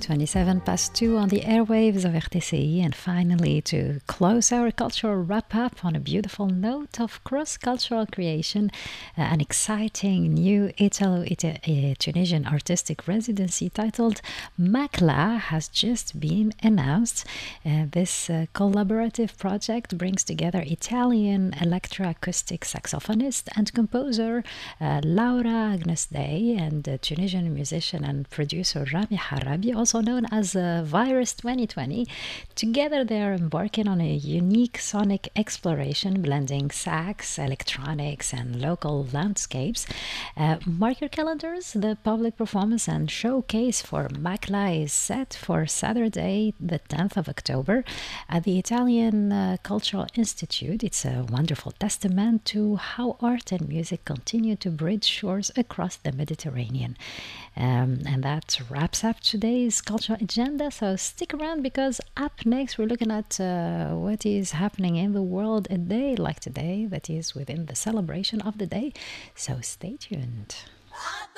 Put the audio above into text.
27 past 2 on the airwaves of RTCI, and finally to close our cultural wrap-up on a beautiful note of cross-cultural creation, an exciting new Italo-Tunisian artistic residency titled Makla has just been announced. This collaborative project brings together Italian electroacoustic saxophonist and composer Laura Agnes Day and Tunisian musician and producer Rami Harabi, also known as Virus 2020. Together they are embarking on a unique sonic exploration blending sax, electronics and local landscapes. Mark your calendars, the public performance and showcase for Makla is set for Saturday the 10th of October at the Italian Cultural Institute. It's a wonderful testament to how art and music continue to bridge shores across the Mediterranean. And that wraps up today's cultural agenda, so stick around because up next we're looking at what is happening in the world a day like today, that is within the celebration of the day, so stay tuned.